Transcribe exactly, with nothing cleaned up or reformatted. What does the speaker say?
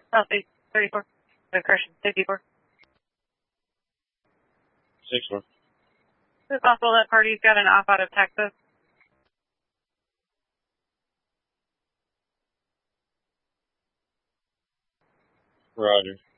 Southeast thirty-four. The correction, fifty-four. six four. Is it possible that party's got an off out of Texas? Roger.